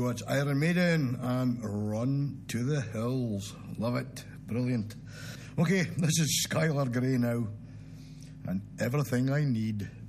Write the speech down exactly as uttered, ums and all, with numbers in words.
So it's Iron Maiden and Run to the Hills. Love it. Brilliant. Okay, this is Skylar Grey now. And Everything I Need.